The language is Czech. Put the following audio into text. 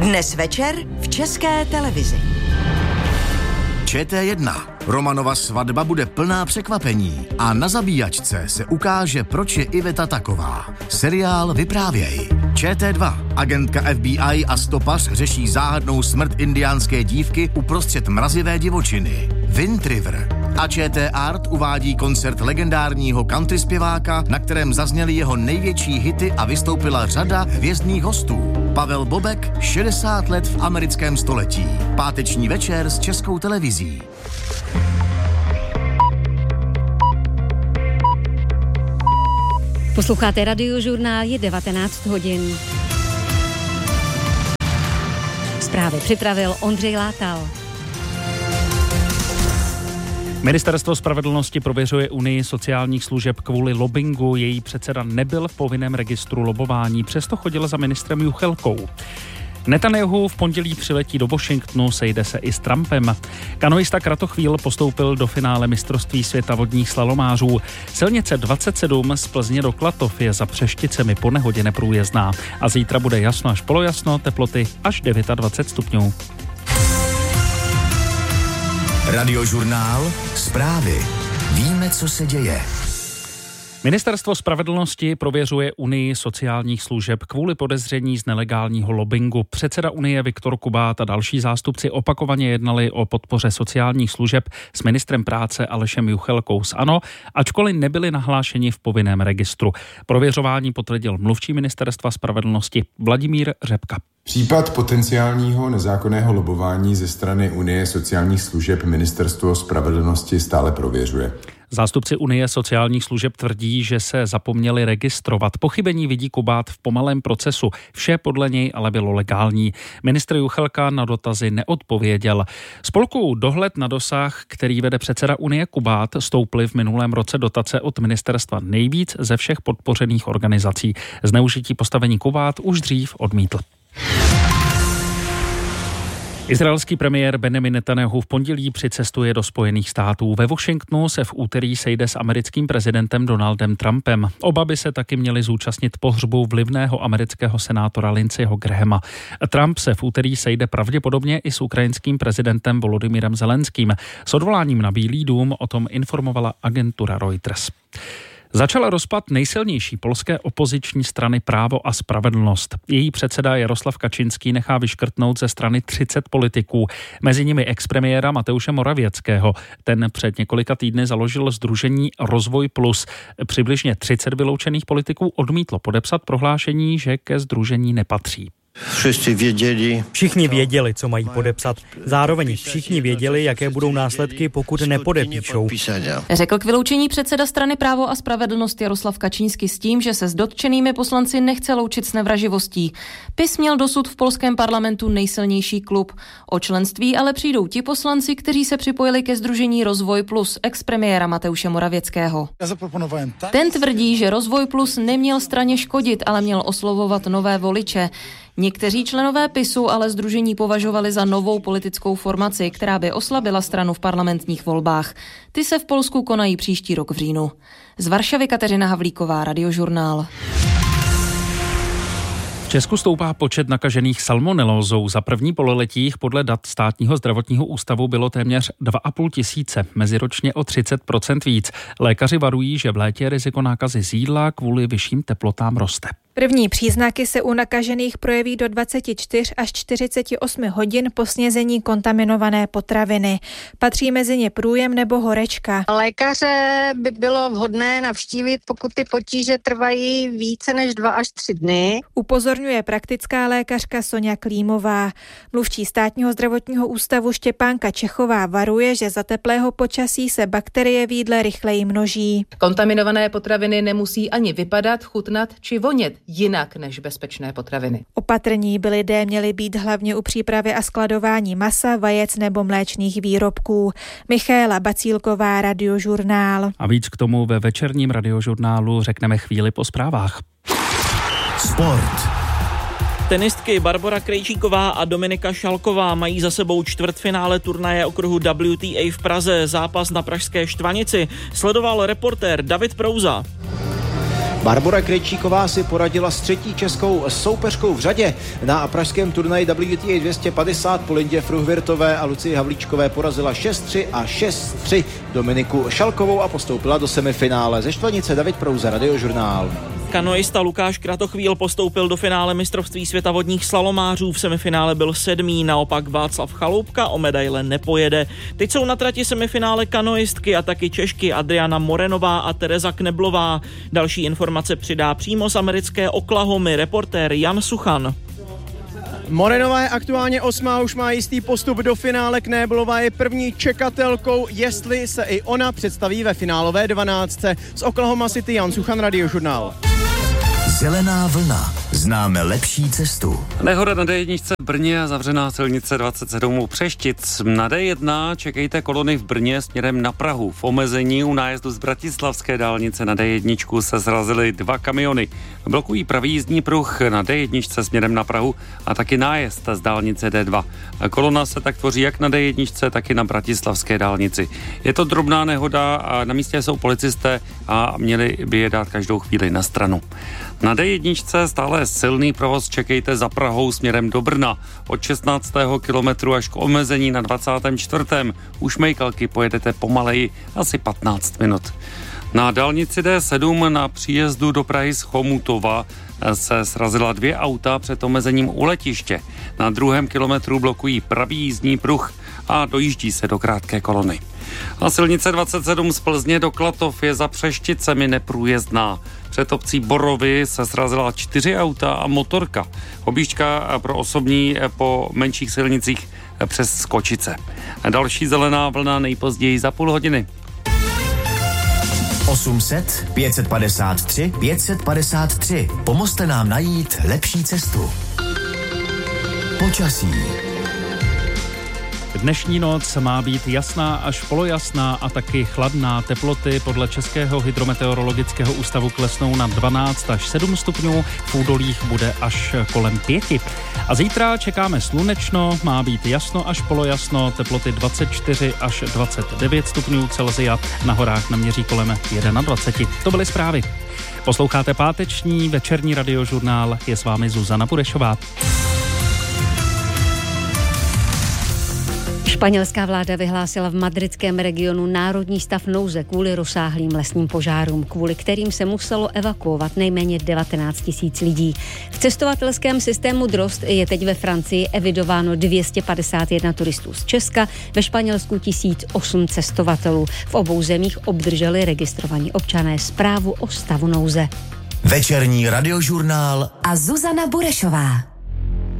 Dnes večer v České televizi. ČT1. Romanova svatba bude plná překvapení a na zabíjačce se ukáže, proč je Iveta taková. Seriál Vyprávěj. ČT2. Agentka FBI a stopař řeší záhadnou smrt indiánské dívky uprostřed mrazivé divočiny. Wind River. A ČT Art uvádí koncert legendárního country zpěváka, na kterém zazněly jeho největší hity a vystoupila řada hvězdných hostů. Pavel Bobek, 60 let v americkém století. Páteční večer s Českou televizí. Posloucháte Radiožurnál, je 19 hodin. Zprávy připravil Ondřej Látal. Ministerstvo spravedlnosti prověřuje Unii sociálních služeb kvůli lobbingu. Její předseda nebyl v povinném registru lobování, přesto chodil za ministrem Juchelkou. Netanyahu v pondělí přiletí do Washingtonu, sejde se i s Trumpem. Kanoista Kratochvíl postoupil do finále mistrovství světa vodních slalomářů. Silnice 27 z Plzně do Klatov je za Přešticemi po nehodě neprůjezdná. A zítra bude jasno až polojasno, teploty až 29 stupňů. Radiožurnál. Zprávy. Víme, co se děje. Ministerstvo spravedlnosti prověřuje Unii sociálních služeb kvůli podezření z nelegálního lobbingu. Předseda Unie Viktor Kubát a další zástupci opakovaně jednali o podpoře sociálních služeb s ministrem práce Alešem Juchelkou z ANO, ačkoliv nebyli nahlášeni v povinném registru. Prověřování potvrdil mluvčí ministerstva spravedlnosti Vladimír Řepka. Případ potenciálního nezákonného lobování ze strany Unie sociálních služeb Ministerstvo spravedlnosti stále prověřuje. Zástupci Unie sociálních služeb tvrdí, že se zapomněli registrovat. Pochybení vidí Kubát v pomalém procesu. Vše podle něj ale bylo legální. Ministr Juchelka na dotazy neodpověděl. Spolku Dohled na dosah, který vede předseda Unie Kubát, stouply v minulém roce dotace od ministerstva nejvíc ze všech podpořených organizací. Zneužití postavení Kubát už dřív odmítl. Izraelský premiér Benjamin Netanyahu v pondělí přicestuje do Spojených států. Ve Washingtonu se v úterý sejde s americkým prezidentem Donaldem Trumpem. Oba by se taky měli zúčastnit pohřbu vlivného amerického senátora Lindseyho Grahama. Trump se v úterý sejde pravděpodobně i s ukrajinským prezidentem Volodymyrem Zelenským. S odvoláním na Bílý dům o tom informovala agentura Reuters. Začal rozpad nejsilnější polské opoziční strany Právo a spravedlnost. Její předseda Jaroslav Kačinský nechá vyškrtnout ze strany 30 politiků, mezi nimi expremiéra Mateuše Morawieckého. Ten před několika týdny založil sdružení Rozvoj Plus. Přibližně 30 vyloučených politiků odmítlo podepsat prohlášení, že ke sdružení nepatří. Všichni věděli, co mají podepsat. Zároveň všichni věděli, jaké budou následky, pokud nepodepíšou. Řekl k vyloučení předseda strany Právo a spravedlnost Jaroslav Kačínský s tím, že se s dotčenými poslanci nechce loučit s nevraživostí. PiS měl dosud v polském parlamentu nejsilnější klub. O členství ale přijdou ti poslanci, kteří se připojili ke sdružení Rozvoj Plus expremiéra Mateuše Morawieckého. Ten tvrdí, že Rozvoj Plus neměl straně škodit, ale měl oslovovat nové voliče. Někteří členové PiSu ale sdružení považovali za novou politickou formaci, která by oslabila stranu v parlamentních volbách. Ty se v Polsku konají příští rok v říjnu. Z Varšavy Kateřina Havlíková, Radiožurnál. V Česku stoupá počet nakažených salmonelózou. Za první pololetí podle dat Státního zdravotního ústavu bylo téměř 2,5 tisíce, meziročně o 30% víc. Lékaři varují, že v létě riziko nákazy z jídla kvůli vyšším teplotám roste. První příznaky se u nakažených projeví do 24 až 48 hodin po snězení kontaminované potraviny. Patří mezi ně průjem nebo horečka. Lékaře by bylo vhodné navštívit, pokud ty potíže trvají více než 2 až 3 dny. Upozorňuje praktická lékařka Soňa Klímová. Mluvčí Státního zdravotního ústavu Štěpánka Čechová varuje, že za teplého počasí se bakterie v jídle rychleji množí. Kontaminované potraviny nemusí ani vypadat, chutnat či vonět jinak než bezpečné potraviny. Opatrní by lidé měli být hlavně u přípravy a skladování masa, vajec nebo mléčných výrobků. Michaela Bacílková, Radiožurnál. A víc k tomu ve večerním Radiožurnálu řekneme chvíli po zprávách. Sport. Tenistky Barbora Krejčíková a Dominika Šalková mají za sebou čtvrtfinále turnaje okruhu WTA v Praze. Zápas na pražské Štvanici sledoval reportér David Prouza. Barbora Krejčíková si poradila s třetí českou soupeřkou v řadě. Na pražském turnaji WTA 250 po Lindě Fruhvirtové a Lucii Havlíčkové porazila 6-3 a 6-3 Dominiku Šalkovou a postoupila do semifinále. Ze Štvanice David Prouza, Radiožurnál. Kanoista Lukáš Kratochvíl postoupil do finále mistrovství světa vodních slalomářů. V semifinále byl 7. Naopak Václav Chaloupka o medaile nepojede. Teď jsou na trati semifinále kanoistky a taky Češky Adriana Morenová a Tereza Kneblová. Další informace přidá přímo z americké Oklahomy reportér Jan Suchan. Morenová je aktuálně 8. už má jistý postup do finále. Knéblová je první čekatelkou, jestli se i ona představí ve finálové 12. Z Oklahoma City Jan Suchan, Radiožurnál. Zelená vlna. Známe lepší cestu. Nehoda na D1 v Brně a zavřená silnice 27 u Přeštic. Na D1 čekejte kolony v Brně směrem na Prahu. V omezení u nájezdu z bratislavské dálnice na D1 se srazily 2 kamiony. Blokují pravý jízdní pruh na D1 směrem na Prahu a taky nájezd z dálnice D2. Kolona se tak tvoří jak na D1, tak i na bratislavské dálnici. Je to drobná nehoda a na místě jsou policisté a měli by je dát každou chvíli na stranu. Na D1 stále silný provoz čekejte za Prahou směrem do Brna. Od 16. kilometru až k omezení na 24. U Šmejkalky pojedete pomaleji asi 15 minut. Na dálnici D7 na příjezdu do Prahy z Chomutova se srazila 2 auta před omezením u letiště. Na 2. kilometru blokují pravý jízdní pruh a dojíždí se do krátké kolony. A silnice 27 z Plzně do Klatov je za Přešticemi neprůjezdná. Před obcí Borovy se srazila 4 auta a motorka. Objížďka pro osobní po menších silnicích přes Skočice. Další zelená vlna nejpozději za půl hodiny. 800 553 553. Pomozte nám najít lepší cestu. Počasí. Dnešní noc má být jasná až polojasná a taky chladná. Teploty podle Českého hydrometeorologického ústavu klesnou na 12 až 7 stupňů, v údolích bude až kolem 5. A zítra čekáme slunečno, má být jasno až polojasno, teploty 24 až 29 stupňů Celsia, na horách naměří kolem 21. To byly zprávy. Posloucháte páteční večerní radiožurnál, je s vámi Zuzana Burešová. Španělská vláda vyhlásila v madridském regionu národní stav nouze kvůli rozsáhlým lesním požárům, kvůli kterým se muselo evakuovat nejméně 19 000 lidí. V cestovatelském systému DROST je teď ve Francii evidováno 251 turistů z Česka, ve Španělsku 1008 cestovatelů. V obou zemích obdrželi registrovaní občané zprávu o stavu nouze. Večerní radiožurnál a Zuzana Burešová.